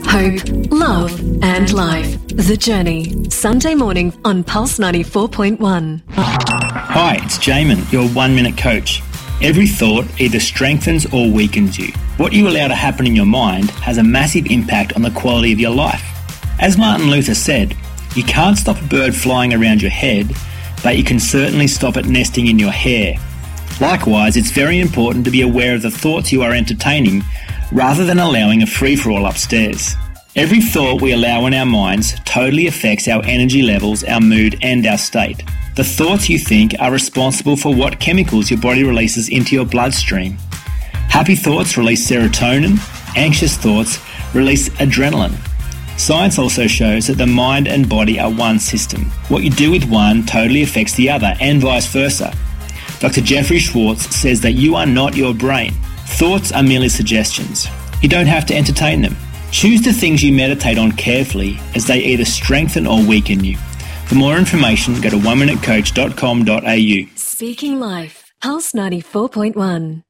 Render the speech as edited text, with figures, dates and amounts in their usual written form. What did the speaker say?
hope, love and life. The Journey. Sunday morning on Pulse 94.1. Hi, it's Jamin, your 1 minute coach. Every thought either strengthens or weakens you. What you allow to happen in your mind has a massive impact on the quality of your life. As Martin Luther said, you can't stop a bird flying around your head, but you can certainly stop it nesting in your hair. Likewise, it's very important to be aware of the thoughts you are entertaining rather than allowing a free-for-all upstairs. Every thought we allow in our minds totally affects our energy levels, our mood and our state. The thoughts you think are responsible for what chemicals your body releases into your bloodstream. Happy thoughts release serotonin, anxious thoughts release adrenaline. Science also shows that the mind and body are one system. What you do with one totally affects the other and vice versa. Dr. Jeffrey Schwartz says that you are not your brain. Thoughts are merely suggestions. You don't have to entertain them. Choose the things you meditate on carefully, as they either strengthen or weaken you. For more information, go to oneminutecoach.com.au. Speaking Life. Pulse 94.1.